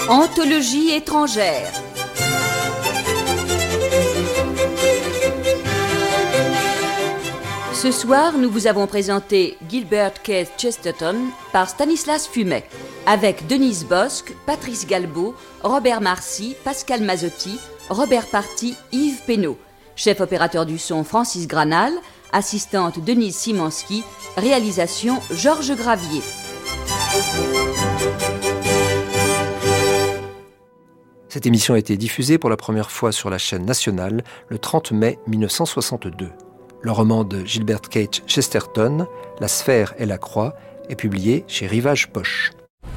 Anthologie étrangère. Ce soir, nous vous avons présenté Gilbert Keith Chesterton par Stanislas Fumet, avec Denise Bosc, Patrice Galbaud, Robert Marcy, Pascal Mazzotti, Robert Party, Yves Pénaud. Chef opérateur du son Francis Granal, assistante Denise Simanski, réalisation Georges Gravier. Cette émission a été diffusée pour la première fois sur la chaîne nationale le 30 mai 1962. Le roman de Gilbert Keith Chesterton, La sphère et la croix, est publié chez Rivage Poche.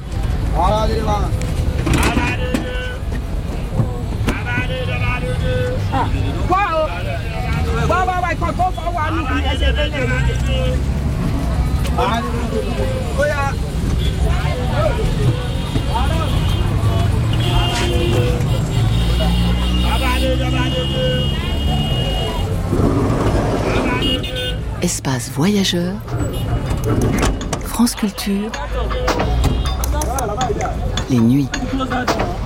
Espace voyageur, France Culture, les nuits.